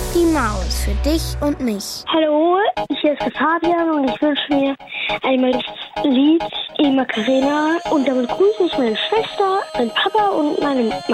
Die Maus für dich und mich. Hallo, hier ist der Fabian und ich wünsche mir einmal das Lied Die Macarena und damit grüße ich meine Schwester, meinen Papa und meine